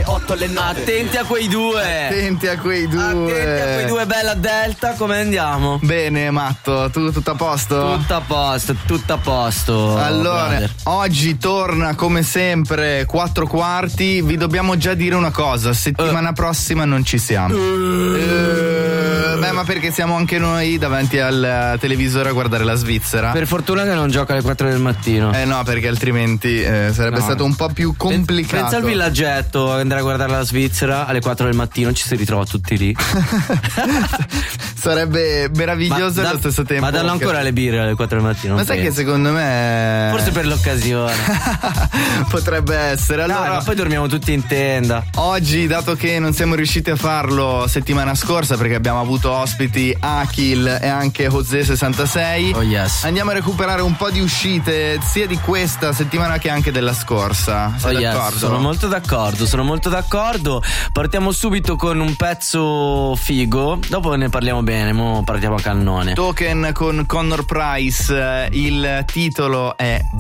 8 alle 9. Attenti a quei due. Attenti a quei due. Bella Delta, come andiamo? Bene, Matto, tu tutto a posto? Tutto a posto. Allora, brother. oggi torna come sempre 4 quarti. Vi dobbiamo già dire una cosa: settimana prossima non ci siamo. Beh, ma perché siamo anche noi davanti al televisore a guardare la Svizzera. Per fortuna che non gioca alle 4 del mattino. No, perché altrimenti sarebbe stato un po' più complicato. Pensa al villaggetto, andare a guardare la Svizzera alle 4 del mattino, ci si ritrova tutti lì. Sarebbe meraviglioso allo stesso tempo. Ma danno ancora le birre alle 4 del mattino. Ma sai che secondo me forse per l'occasione potrebbe essere. Allora, ma poi dormiamo tutti in tenda. Oggi, dato che non siamo riusciti a farlo settimana scorsa perché abbiamo avuto ospiti Akil e anche José66, oh yes, andiamo a recuperare un po' di uscite sia di questa settimana che anche della scorsa. Sei d'accordo? Yes, sono molto d'accordo. Partiamo subito con un pezzo figo, dopo ne parliamo bene, mo partiamo a cannone. Token con Connor Price, il titolo è